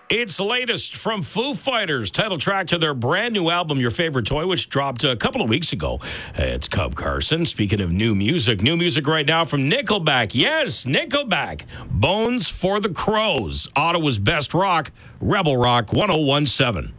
It's the latest from Foo Fighters, title track to their brand new album, Your Favorite Toy, which dropped a couple of weeks ago. It's Cub Carson. Speaking of new music right now from Nickelback. Yes, Nickelback. Bones for the Crows. Ottawa's best rock, Rebel Rock 1017.